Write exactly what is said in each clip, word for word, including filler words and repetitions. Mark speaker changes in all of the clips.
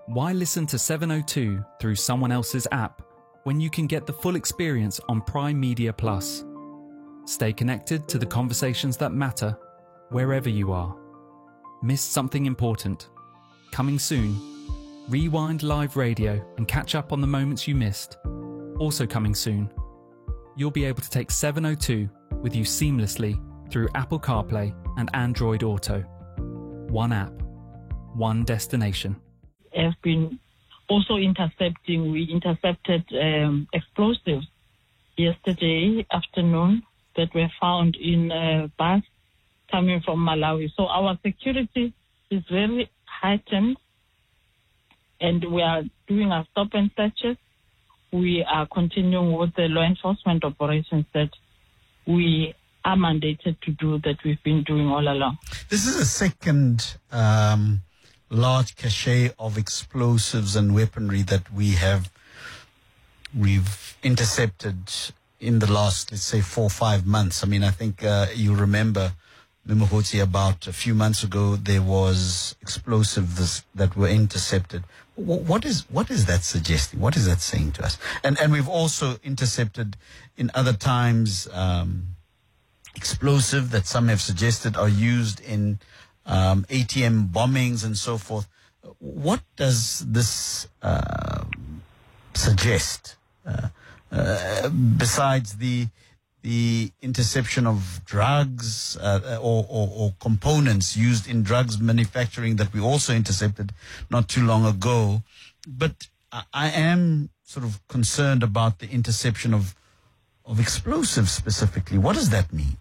Speaker 1: Why listen to seven oh two through someone else's app when you can get the full experience on Prime Media Plus? Stay connected to the conversations that matter wherever you are. Missed something important? Coming soon. Rewind live radio and catch up on the moments you missed. Also coming soon. You'll be able to take seven oh two with you seamlessly through Apple CarPlay and Android Auto. One app, one destination.
Speaker 2: Have been also intercepting. We intercepted um, explosives yesterday afternoon that were found in a bus coming from Malawi. So our security is very heightened, and we are doing our stop and searches. We are continuing with the law enforcement operations that we are mandated to do, that we've been doing all along.
Speaker 3: This is a second um, large cache of explosives and weaponry that we have we've intercepted in the last, let's say, four or five months. I mean, I think uh, you remember, Mimogotsi, about a few months ago, there was explosives that were intercepted. What is what is that suggesting? What is that saying to us? And and we've also intercepted in other times um, explosive that some have suggested are used in um, A T M bombings and so forth. What does this uh, suggest uh, uh, besides the the interception of drugs uh, or, or, or components used in drugs manufacturing that we also intercepted not too long ago? But I, I am sort of concerned about the interception of of explosives specifically. What does that mean?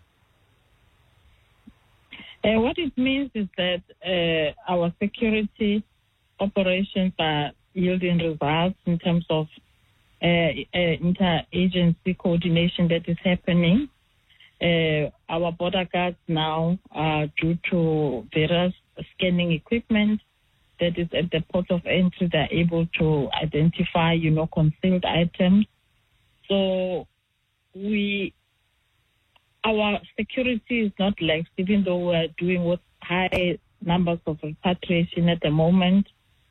Speaker 2: Uh, what it means is that uh, our security operations are yielding results in terms of uh, uh, interagency coordination that is happening. Uh, our border guards now, uh, due to various scanning equipment that is at the port of entry, they're able to identify, you know, concealed items. So we... Our security is not lax, even though we're doing with high numbers of repatriation at the moment.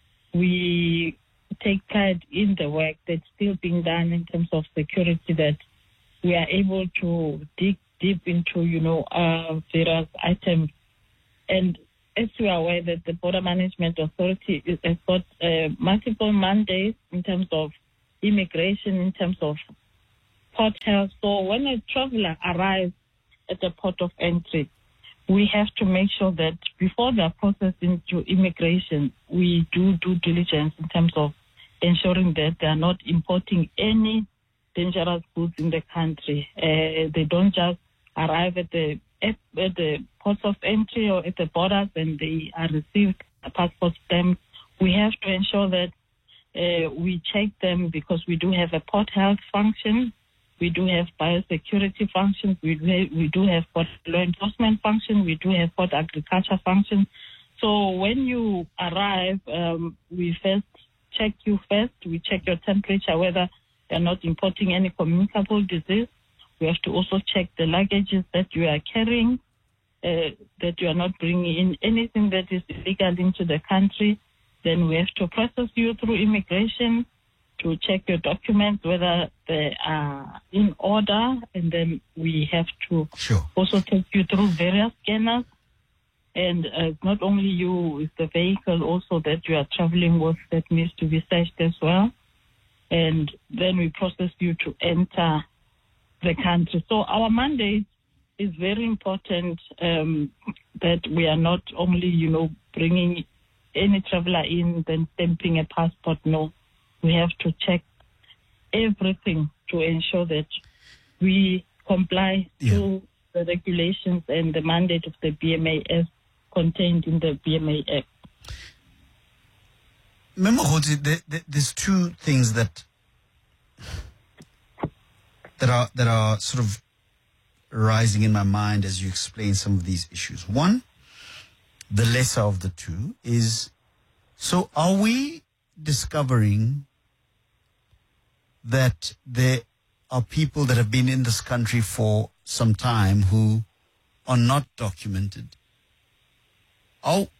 Speaker 2: We take pride in the work that's still being done in terms of security, that we are able to dig deep into, you know, uh, various items. And as we are aware that the Border Management Authority is, has got uh, multiple mandates in terms of immigration, in terms of port health. So when a traveler arrives at the port of entry, we have to make sure that before they are processed into immigration, we do due diligence in terms of ensuring that they are not importing any dangerous goods in the country. Uh, they don't just arrive at the at, at the ports of entry or at the borders and they are received a passport stamp. We have to ensure that uh, we check them, because we do have a port health function. We do have biosecurity functions. We do have, we do have port law enforcement function. We do have port agriculture function. So when you arrive, um, we first check you first. We check your temperature, whether they're not importing any communicable disease. We have to also check the luggages that you are carrying, uh, that you are not bringing in anything that is illegal into the country. Then we have to process you through immigration to check your documents, whether they are in order, and then we have to
Speaker 3: sure.
Speaker 2: also take you through various scanners. And uh, not only you, it's the vehicle also that you are traveling with that needs to be searched as well. And then we process you to enter the country. So our mandate is very important, um, that we are not only, you know, bringing any traveler in, then stamping a passport. No. We have to check everything to ensure that we comply
Speaker 3: yeah.
Speaker 2: to the regulations and the mandate of the B M A as contained in the B M A Act.
Speaker 3: Mimogotsi, there, there, there's two things that that are that are sort of rising in my mind as you explain some of these issues. One, the lesser of the two, is, so are we discovering that there are people that have been in this country for some time who are not documented? Are,